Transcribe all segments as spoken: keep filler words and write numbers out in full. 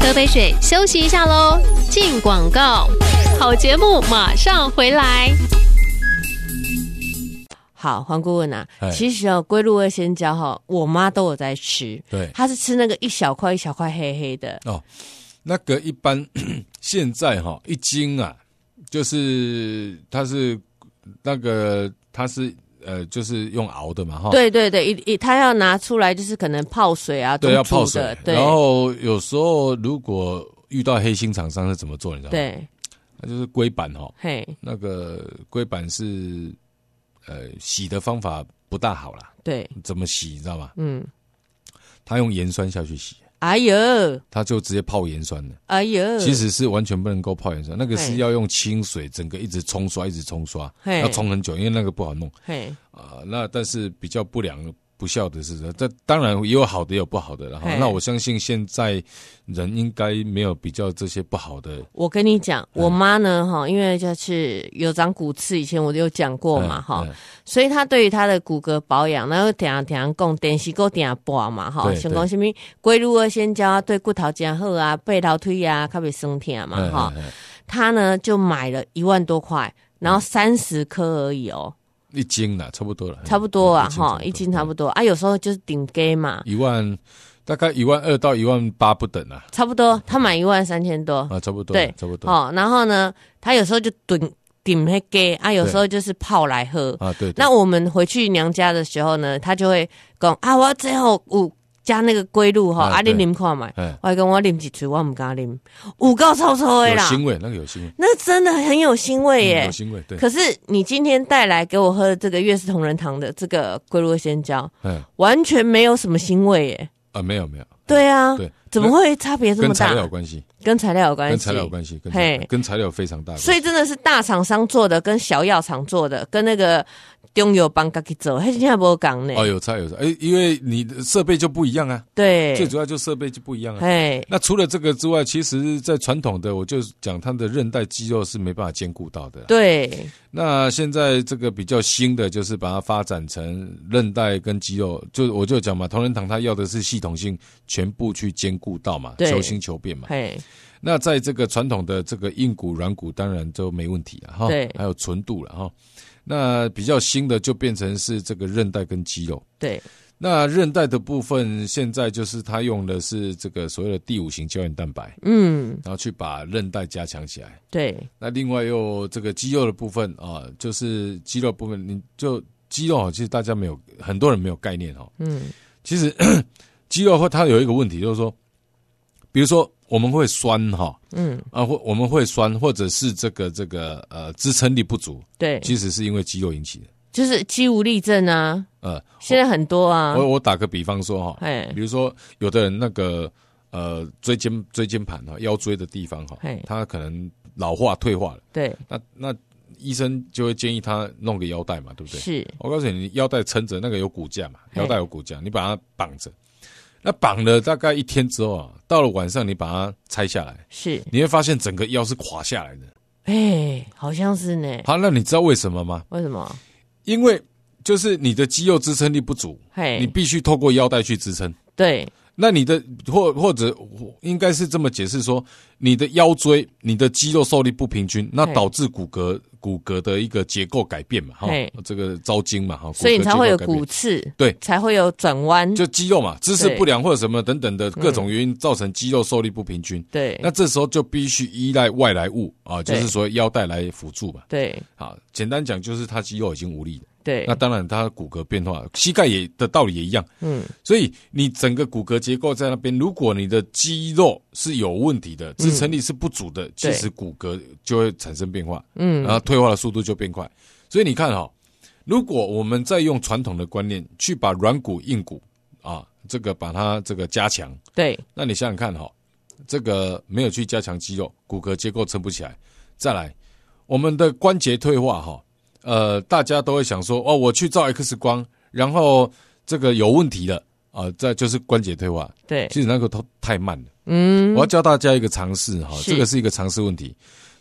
喝杯水，休息一下喽。进广告，好节目马上回来。好，黄顾问啊，其实哦，龟鹿二仙胶哈，我妈都有在吃。 对， 她是吃那个一小块一小块黑黑的。 哦，那个一般现在哈、哦、一斤啊，就是它是那个它是呃就是用熬的嘛哈。 对对对，一一它要拿出来就是可能泡水啊， 对，要泡水。 对， 然后有时候如果遇到黑心厂商是怎么做，你知道吗？ 对， 那就是龟板哈、哦， 嘿， 那个龟板是。呃，洗的方法不大好啦。 对， 怎么洗你知道吗？ 嗯， 他用盐酸下去洗。 哎呦， 他就直接泡盐酸了。 哎呦， 其实是完全不能够泡盐酸，那个是要用清水，整个一直冲刷，一直冲刷，要冲很久，因为那个不好弄。嘿，啊、呃，那但是比较不良不孝的是，这当然也有好的，也有不好的了哈。那我相信现在人应该没有比较这些不好的。我跟你讲，我妈呢哈，因为就是有长骨刺，以前我就有讲过嘛哈，所以她对于她的骨骼保养，然后定定讲电视够定播嘛哈，像讲什么龟鹿二仙胶对骨头真好啊，背头腿啊，较袂酸痛嘛哈。她呢就买了一万多块，然后三十颗而已哦。 一斤啦，差不多了， 差不多啊，哈，一斤差不多啊，有时候就是顶给嘛， 一万大概一万二到一万八不等啊， 差不多，他买一万三千多啊，差不多， 对， 差不多， 哦，然后呢，他有时候就顶顶那给啊，有时候就是泡来喝啊，对， 那我们回去娘家的时候呢，他就会讲啊，我最后有加那个龟鹿哈，啊，你啉看嘛，我还跟我啉几嘴，我唔敢啉，有够臭臭的啦， 有腥味，那个有腥味， 那真的很有腥味耶， 有腥味，对。 可是你今天带来给我喝的这个悦氏同仁堂的这个龟鹿二仙胶，嗯，完全没有什么腥味耶， 啊，没有没有， 对啊， 对， 怎么会差别这么大？ 跟材料有关系， 跟材料有关系， 跟材料有关系，跟材料跟材料非常大， 所以真的是大厂商做的，跟小药厂做的，跟那个。中药帮自己做，还是现在没讲呢？ 哦，有差有差，哎，因为你的设备就不一样啊。 对， 最主要就设备就不一样啊。 哎， 那除了这个之外，其实，在传统的，我就讲它的韧带肌肉是没办法兼顾到的。 对。 那现在这个比较新的，就是把它发展成韧带跟肌肉，就我就讲嘛，同仁堂它要的是系统性全部去兼顾到嘛，求新求变嘛。 嘿。 那在这个传统的这个硬骨、软骨，当然就没问题了哈。 对。 还有纯度了哈。那比较新的就变成是这个韧带跟肌肉。 对， 那韧带的部分现在就是它用的是这个所谓的第五型胶原蛋白， 嗯， 然后去把韧带加强起来。 对， 那另外又这个肌肉的部分啊，就是肌肉部分，你就肌肉其实大家没有很多人没有概念哦。嗯，其实肌肉会它有一个问题，就是说，比如说。我们会酸哈，嗯啊，或我们会酸，或者是这个这个呃支撑力不足， 对， 其实是因为肌肉引起的， 就是肌无力症啊，呃，现在很多啊。 我我打个比方说哈，比如说有的人那个呃椎间椎间盘哈腰椎的地方哈，他可能老化退化了， 对， 那那医生就会建议他弄个腰带嘛，对不对？ 是， 我告诉你，你腰带撑着，那个有骨架嘛，腰带有骨架，你把它绑着。那绑了大概一天之后啊，到了晚上你把它拆下来， 是你会发现整个腰是垮下来的。 哎、欸，好像是呢。 好，那你知道为什么吗？ 为什么？ 因为就是你的肌肉支撑力不足，你必须透过腰带去支撑。 对。 那你的或或者应该是这么解释说，你的腰椎、你的肌肉受力不平均，那导致骨骼骨骼的一个结构改变嘛，哈，这个招筋嘛，哈， 所以你才会有骨刺， 对， 才会有转弯， 就肌肉嘛，姿势不良或者什么等等的各种原因造成肌肉受力不平均， 对， 那这时候就必须依赖外来物啊，就是说腰带来辅助嘛， 对， 好，简单讲就是他肌肉已经无力了。 对， 那当然，它骨骼变化，膝盖也的道理也一样。嗯，所以你整个骨骼结构在那边，如果你的肌肉是有问题的，支撑力是不足的，嗯、其实骨骼就会产生变化。嗯，然后退化的速度就变快。所以你看哈、哦，如果我们再用传统的观念去把软骨、硬骨啊，这个把它这个加强， 对， 那你想想看哈、哦，这个没有去加强肌肉，骨骼结构撑不起来。再来，我们的关节退化哈、哦。呃，大家都会想说，哦，我去照 X 光，然后这个有问题了啊、呃，这就是关节退化。 对， 其实那个都太慢了。嗯，我要教大家一个常识哈，这个是一个常识问题。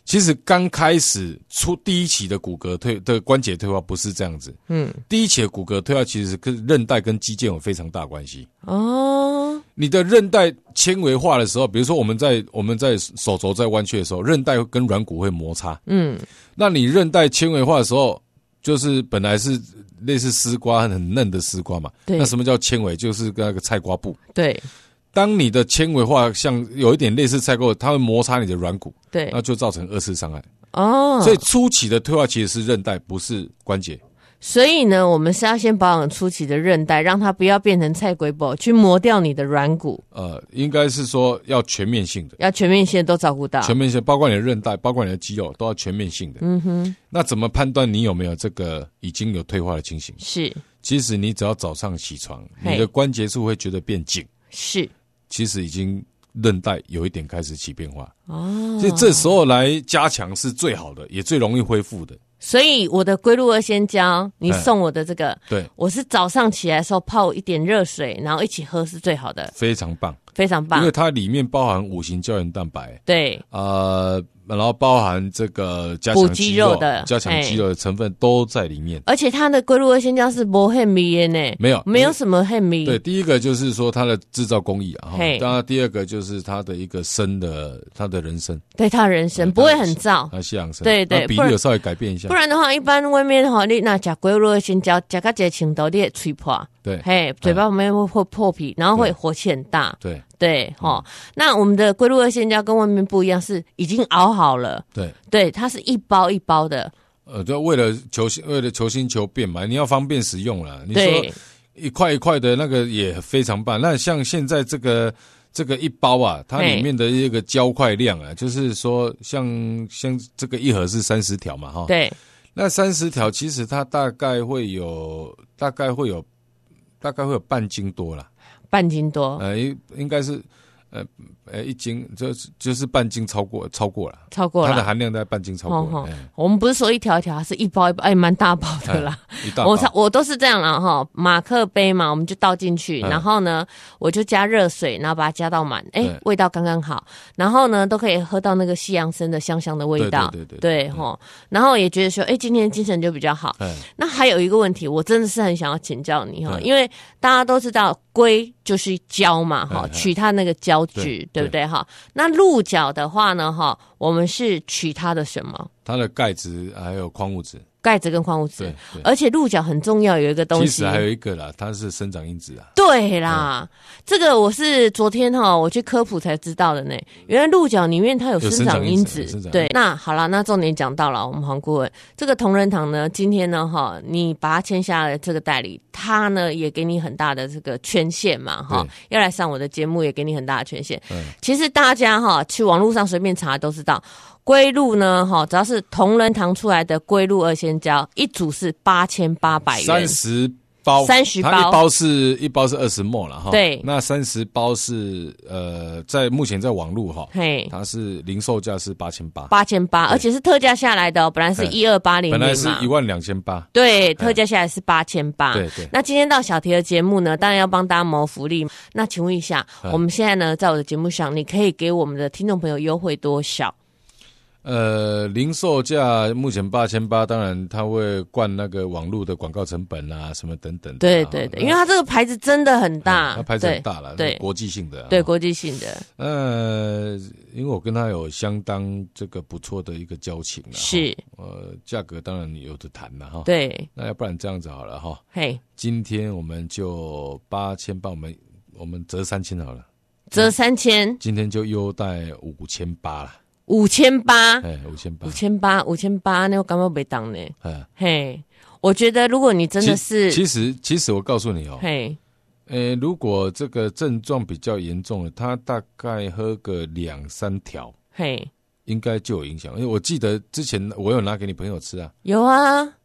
其实刚开始出第一期的骨骼退的关节退化不是这样子，嗯，第一期的骨骼退化其实跟韧带跟肌腱有非常大关系。哦，你的韧带纤维化的时候，比如说我们在我们在手肘在弯曲的时候，韧带跟软骨会摩擦，嗯，那你韧带纤维化的时候，就是本来是类似丝瓜很嫩的丝瓜嘛，对，那什么叫纤维？就是那个菜瓜布， 对。 当你的纤维化像有一点类似菜瓜，它会摩擦你的软骨，对，那就造成二次伤害。哦，所以初期的退化其实是韧带，不是关节。 所以呢，我们是要先保养初期的韧带，让它不要变成菜龟布，去磨掉你的软骨。 呃，应该是说要全面性的， 要全面性的都照顾到， 全面性包括你的韧带，包括你的肌肉，都要全面性的。嗯哼，那怎么判断你有没有这个已经有退化的情形？是，其实你只要早上起床，你的关节处会觉得变紧，是。其实已经韧带有一点开始起变化哦，所以这时候来加强是最好的，也最容易恢复的。 所以我的龟鹿二仙胶，你送我的这个，对，我是早上起来的时候泡一点热水，然后一起喝是最好的， 非常棒， 非常棒， 因为它里面包含五型胶原蛋白， 对， 呃。然后包含这个加强肌肉的、加强肌肉的成分都在里面， 而且它的龟鹿二仙胶是不很密的呢， 没有没有什么很密。 对，第一个就是说它的制造工艺啊，当然第二个就是它的一个生的它的人参， 对它的人参不会很燥， 它西洋参， 对对， 比例有稍微改变一下， 不然的话，一般外面哈，你那吃龟鹿二仙胶，吃到这程度，你会吹破，对，嘿，嘴巴旁边会会破皮，然后会火气很大，对。对，齁、嗯，那我们的龟鹿二仙胶跟外面不一样，是已经熬好了。对，对，它是一包一包的。 呃，就为了求为了求新求变嘛，你要方便使用啦。你说一块一块的那个也非常棒。那像现在这个这个一包啊，它里面的一个胶块量啊，就是说像像这个一盒是三十条嘛，哈。对。那三十条其实它大概会有大概会有大概会有半斤多啦。 半斤多， 呃，应应该是，呃，呃，一斤就是就是半斤超过超过了， 超过了， 它的含量在半斤超过了。哦哎、我们不是说一条一条，是一包一包，哎，蛮大包的啦。哎、一大包我我都是这样啦哈，马克杯嘛，我们就倒进去，哎、然后呢，我就加热水，然后把它加到满，哎，味道刚刚好，然后呢，都可以喝到那个西洋参的香香的味道，对对对对，对哈，然后也觉得说，哎，今天精神就比较好。哎、那还有一个问题，我真的是很想要请教你哈，因为大家都知道龟就是胶嘛哈，取它那个胶质，对不对哈？那鹿角的话呢哈，我们是取它的什么？ 它的钙质还有矿物质。 钙质跟矿物质，而且鹿角很重要，有一个东西， 其实还有一个啦，它是生长因子啊。 对啦，嗯、这个我是昨天哈我去科普才知道的呢。原来鹿角里面它有生长因子。因子对，那好了，那重点讲到了，我们黄顾问，这个同仁堂呢，今天呢哈，你把它签下了这个代理，他呢也给你很大的这个权限嘛哈，要来上我的节目也给你很大的权限。嗯、其实大家哈去网络上随便查都知道。龟鹿呢，哈，只要是同仁堂出来的龟鹿二仙胶，一组是八千八百元， 三十包， 三十包， 它一包是一包是二十毫升了哈。 对， 那三十包是呃，在目前在网络哈，嘿，它是零售价是八千八， 八千八，而且是特价下来的、哦，本来是一二八零， 本来是一万两千八， 对，特价下来是八千八。对对。那今天到小提的节目呢，当然要帮大家谋福利。那请问一下，我们现在呢，在我的节目上，你可以给我们的听众朋友优惠多少？ 呃，零售价目前八千八，当然它会灌那个网络的广告成本啊，什么等等的、啊。 对对对，因为它这个牌子真的很大， 它、嗯、牌子很大了，对，国际性的、啊。 对，国际性的。 呃，因为我跟他有相当这个不错的一个交情了，是。呃，价格当然有的谈了哈。对。那要不然这样子好了哈。嘿，今天我们就八千八，我们我们折三千好了。 折三千。 今天就优待五千八了。 五千八， 哎，五千八， 五千八，五千八，那我感觉没当呢。嘿，我觉得如果你真的是， 其实其实我告诉你哦，嘿，呃，如果这个症状比较严重了，他大概喝个两三条，嘿，应该就有影响。因为我记得之前我有拿给你朋友吃啊， 有啊，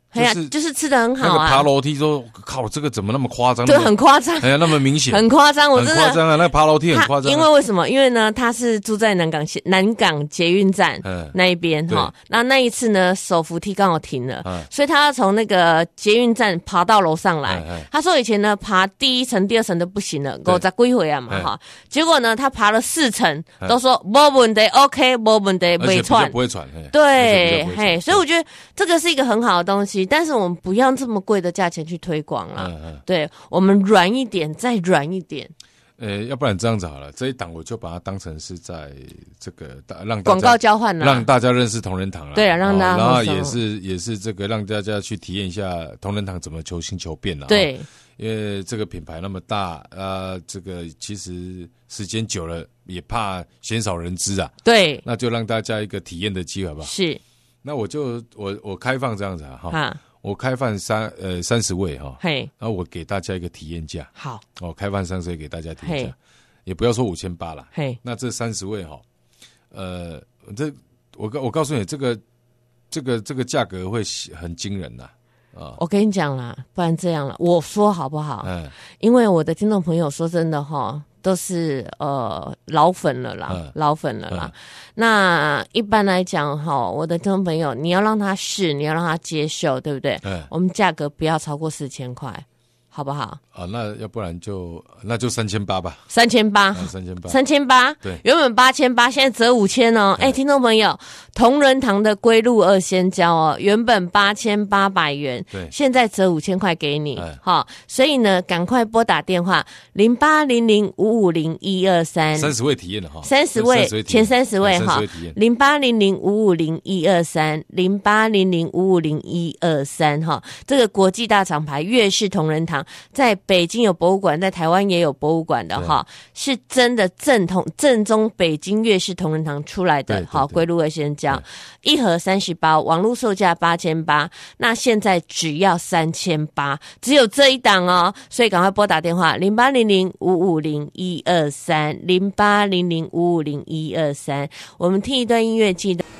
哎呀，就是吃的很好啊。 那个爬楼梯说，靠，这个怎么那么夸张？ 对，很夸张。 哎呀，那么明显， 很夸张，我真的很夸张啊！那个爬楼梯很夸张。 因为为什么？因为呢，他是住在南港南港捷运站那一边哈。那那一次呢，手扶梯刚好停了，所以他要从那个捷运站爬到楼上来。他说以前呢，爬第一层、第二层都不行了，五十几岁啊嘛哈。结果呢，他爬了四层，都说没问题 ，OK， 没问题，不会喘， 不会喘。 对，嘿，所以我觉得这个是一个很好的东西，但是我们不要这么贵的价钱去推广了。嗯嗯、对，我们软一点，再软一点。 呃，要不然这样子好了，这一档我就把它当成是在这个让广告交换了， 让大家认识同仁堂了。 对啊，让大家、 哦，然后也是也是这个让大家去体验一下同仁堂怎么求新求变了。 对， 因为这个品牌那么大，呃，这个其实时间久了也怕鲜少人知啊。 对， 那就让大家一个体验的机会，好不好？ 是。 那我就我我开放这样子啊，哈。我开放三呃三十位哈，嘿，然后我给大家一个体验价， 好， 哦，开放三十位给大家体验价，也不要说五千八了，嘿，那这三十位哈，呃，这我告我告诉你，这个这个这个价格会很惊人呐、啊，啊， 我跟你讲啦，不然这样了，我说好不好？嗯，因为我的听众朋友说真的哈。都是呃老粉了啦，嗯、老粉了啦。嗯、那一般来讲哈，我的听众朋友，你要让他试，你要让他接受，对不对？嗯、我们价格不要超过四千块，好不好？ 啊，那要不然就那就三千八吧。 三千八， 三千八， 三千八。 对， 原本八千八，现在折五千哦。哎、欸，听众朋友，同仁堂的龟鹿二仙胶哦，原本八千八百元， 对， 现在折五千块给你，好、嗯，所以呢，赶快拨打电话零八零零五五零一二三， 三十位体验的哈， 三十位前三十位哈，零八零零五五零一二三，零八零零五五零一二三哈，这个国际大厂牌粤式同仁堂在北京有博物馆，在台湾也有博物馆的哈，是真的正统正宗北京粤式同仁堂出来的，好，龟鹿二仙胶一盒三十包，网络售价八千八，那现在只要三千八，只有这一档哦，所以赶快拨打电话零八零零五五零一二三，零八零零五五零一二三，我们听一段音乐，记得。